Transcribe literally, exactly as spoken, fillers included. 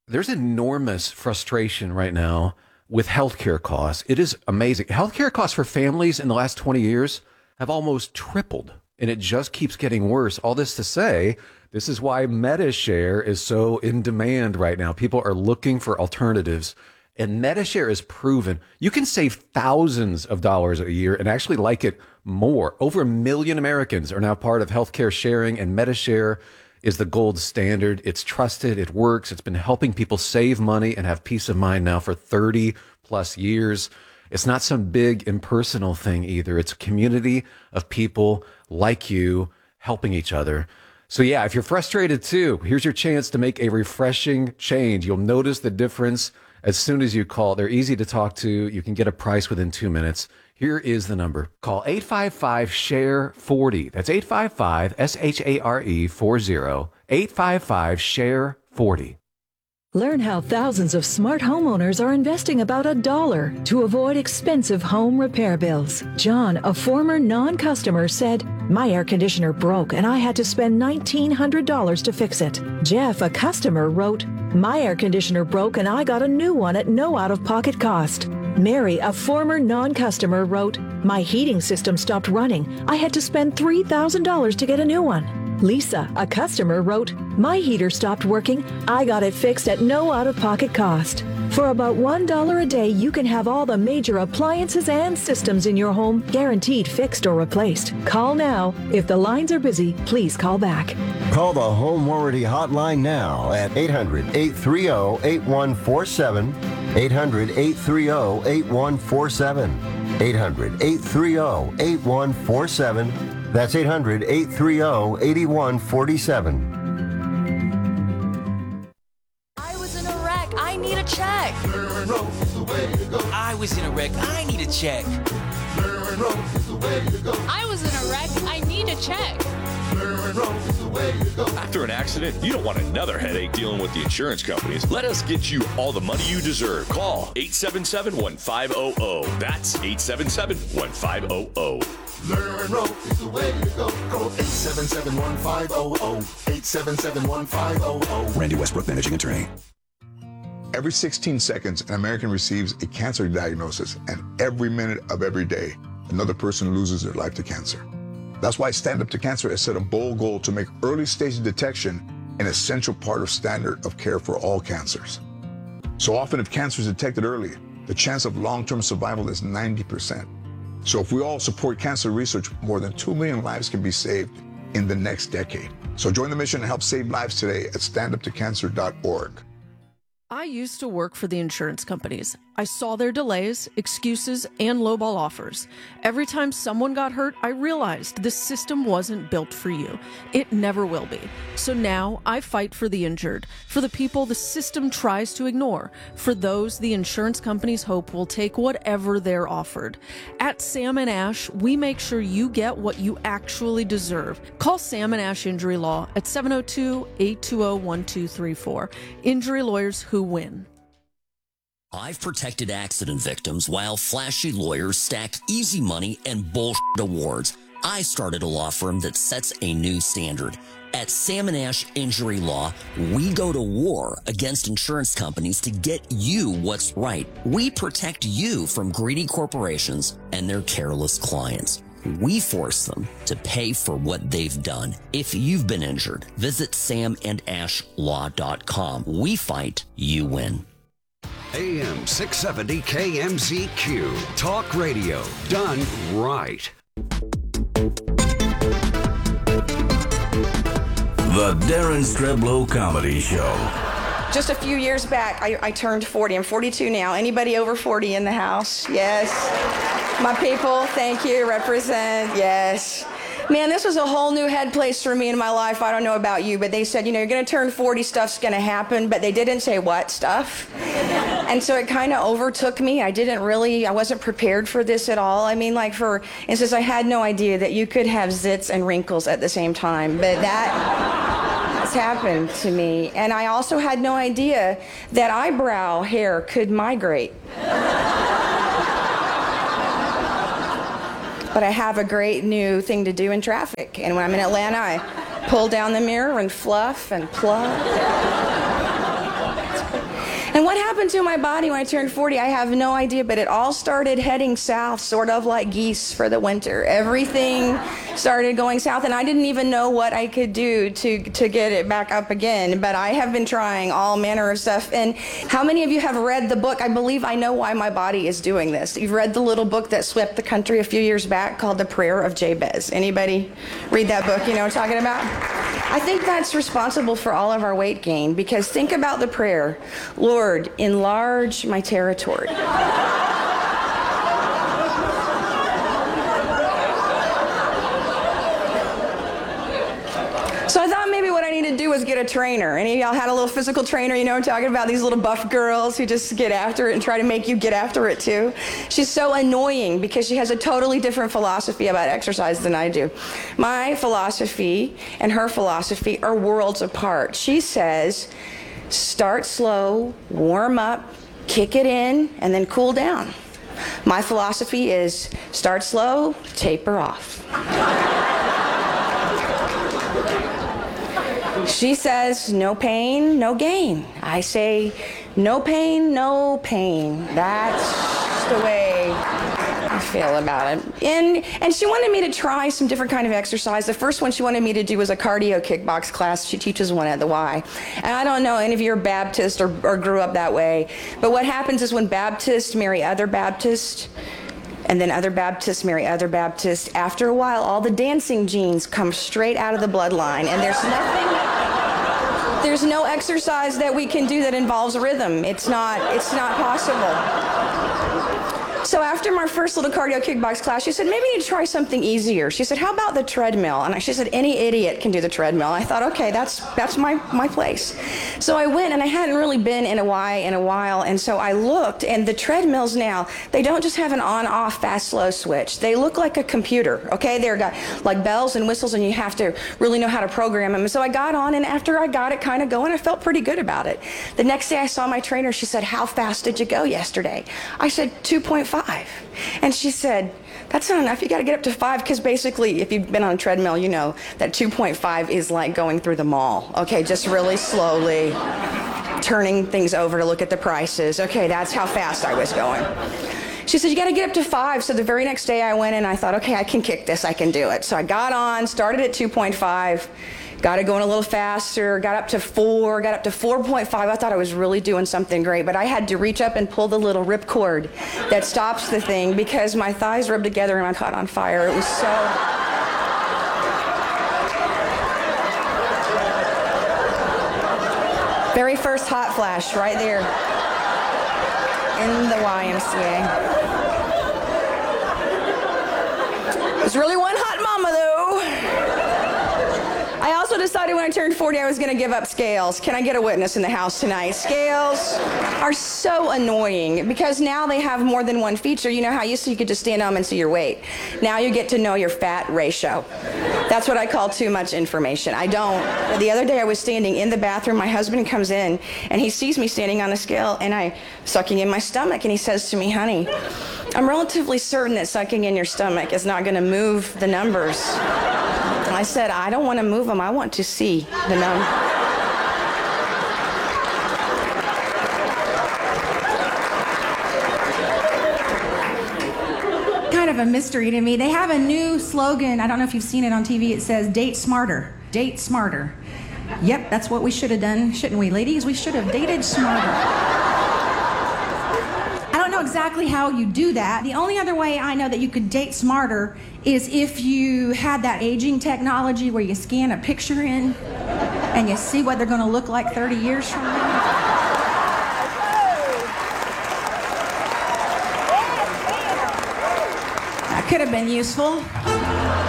There's enormous frustration right now with healthcare costs. It is amazing. Healthcare costs for families in the last twenty years have almost tripled, and it just keeps getting worse. All this to say, this is why MediShare is so in demand right now. People are looking for alternatives, and MediShare is proven. You can save thousands of dollars a year and actually like it more. Over a million Americans are now part of healthcare sharing, and MediShare is the gold standard. It's trusted. It works. It's been helping people save money and have peace of mind now for thirty plus years. It's not some big impersonal thing either. It's a community of people like you helping each other. So yeah, if you're frustrated too, here's your chance to make a refreshing change. You'll notice the difference as soon as you call. They're easy to talk to. You can get a price within two minutes. Here is the number. Call eight five five, S H A R E, forty. That's eight five five, S H A R E, forty. eight five five, S H A R E, forty. Learn how thousands of smart homeowners are investing about a dollar to avoid expensive home repair bills. John, a former non-customer, said, "My air conditioner broke and I had to spend nineteen hundred dollars to fix it." Jeff, a customer, wrote, "My air conditioner broke and I got a new one at no out-of-pocket cost." Mary, a former non-customer, wrote, "My heating system stopped running. I had to spend three thousand dollars to get a new one." Lisa, a customer, wrote, "My heater stopped working. I got it fixed at no out-of-pocket cost." For about one dollar a day, you can have all the major appliances and systems in your home guaranteed fixed or replaced. Call now. If the lines are busy, please call back. Call the Home Warranty Hotline now at eight hundred, eight three zero, eight one four seven. eight hundred, eight three zero, eight one four seven. eight hundred, eight three zero, eight one four seven. That's eight hundred, eight three zero, eight one four seven. I was in a wreck. I need a check. I was in a wreck. I need a check. I was in a wreck. I need a check. After an accident, you don't want another headache dealing with the insurance companies. Let us get you all the money you deserve. Call eight seven seven, one five zero zero. That's eight seven seven, one five zero zero. Learn Rope is the way to go. Call eight seven seven, one five zero zero. eight seven seven, one five zero zero. Randy Westbrook, Managing Attorney. Every sixteen seconds, an American receives a cancer diagnosis, and every minute of every day, another person loses their life to cancer. That's why Stand Up to Cancer has set a bold goal to make early stage detection an essential part of standard of care for all cancers. So often, if cancer is detected early, the chance of long-term survival is ninety percent. So if we all support cancer research, more than two million lives can be saved in the next decade. So join the mission and help save lives today at stand up to cancer dot org. I used to work for the insurance companies. I saw their delays, excuses, and lowball offers. Every time someone got hurt, I realized this system wasn't built for you. It never will be. So now I fight for the injured, for the people the system tries to ignore, for those the insurance companies hope will take whatever they're offered. At Sam and Ash, we make sure you get what you actually deserve. Call Sam and Ash Injury Law at seven oh two, eight two oh, one two three four. Injury lawyers who win. I've protected accident victims while flashy lawyers stack easy money and bullshit awards. I started a law firm that sets a new standard. At Sam and Ash Injury Law, we go to war against insurance companies to get you what's right. We protect you from greedy corporations and their careless clients. We force them to pay for what they've done. If you've been injured, visit sam and ash law dot com. We fight, you win. A M six seventy K M Z Q. Talk radio done right. The Darren Streblow Comedy Show. Just a few years back, I, I turned forty. I'm forty-two now. Anybody over forty in the house? Yes. My people, thank you. Represent. Yes. Man, this was a whole new head place for me in my life. I don't know about you, but they said, you know, you're going to turn forty, stuff's going to happen, but they didn't say what stuff. And so it kind of overtook me. I didn't really, I wasn't prepared for this at all. I mean, like for instance, I had no idea that you could have zits and wrinkles at the same time, but that has happened to me. And I also had no idea that eyebrow hair could migrate. But I have a great new thing to do in traffic. And when I'm in Atlanta, I pull down the mirror and fluff and pluck. And what happened to my body when I turned forty, I have no idea, but it all started heading south, sort of like geese for the winter. Everything started going south, and I didn't even know what I could do to, to get it back up again, but I have been trying all manner of stuff. And how many of you have read the book, I Believe I Know Why My Body Is Doing This? You've read the little book that swept the country a few years back called The Prayer of Jabez. Anybody read that book? You know what I'm talking about? I think that's responsible for all of our weight gain, because think about the prayer, Lord, enlarge my territory. So I thought maybe what I need to do was get a trainer. Any of y'all had a little physical trainer? You know what I'm talking about? These little buff girls who just get after it and try to make you get after it too. She's so annoying because she has a totally different philosophy about exercise than I do. My philosophy and her philosophy are worlds apart. She says, start slow, warm up, kick it in, and then cool down. My philosophy is start slow, taper off. She says, no pain, no gain. I say, no pain, no pain. That's the way I feel about it. And, and she wanted me to try some different kind of exercise. The first one she wanted me to do was a cardio kickbox class. She teaches one at the Y. And I don't know any of you are Baptist or, or grew up that way, but what happens is when Baptists marry other Baptists, and then other Baptists marry other Baptists, after a while, all the dancing genes come straight out of the bloodline, and there's nothing, there's no exercise that we can do that involves rhythm. It's not, it's not possible. So after my first little cardio kickbox class, she said, maybe you need to try something easier. She said, how about the treadmill? And she said, any idiot can do the treadmill. I thought, okay, that's that's my, my place. So I went, and I hadn't really been in a Y in a while, and so I looked, and the treadmills now, they don't just have an on-off fast-slow switch. They look like a computer, okay? They're got like bells and whistles, and you have to really know how to program them. And so I got on, and after I got it kind of going, I felt pretty good about it. The next day I saw my trainer. She said, how fast did you go yesterday? I said, two point five. And she said, that's not enough. You got to get up to five, because basically, if you've been on a treadmill, you know that two point five is like going through the mall. Okay, just really slowly turning things over to look at the prices. Okay, that's how fast I was going. She said, you got to get up to five. So the very next day I went and I thought, okay, I can kick this. I can do it. So I got on, started at two point five. Got it going a little faster, got up to four, got up to four point five. I thought I was really doing something great, but I had to reach up and pull the little rip cord that stops the thing because my thighs rubbed together and I caught on fire. It was so... Very first hot flash right there in the Y M C A. It was really one hot mama though. I also decided when I turned forty I was going to give up scales. Can I get a witness in the house tonight? Scales are so annoying because now they have more than one feature. You know how used to you could just stand on them and see your weight. Now you get to know your fat ratio. That's what I call too much information. I don't. The other day I was standing in the bathroom. My husband comes in and he sees me standing on the scale and I sucking in my stomach and he says to me, honey, I'm relatively certain that sucking in your stomach is not going to move the numbers. I said, I don't want to move them. I want to see the number. Kind of a mystery to me. They have a new slogan. I don't know if you've seen it on T V. It says, date smarter. Date smarter. Yep, that's what we should have done, shouldn't we, ladies? We should have dated smarter. I don't know exactly how you do that. The only other way I know that you could date smarter is if you had that aging technology where you scan a picture in and you see what they're going to look like thirty years from now. That could have been useful.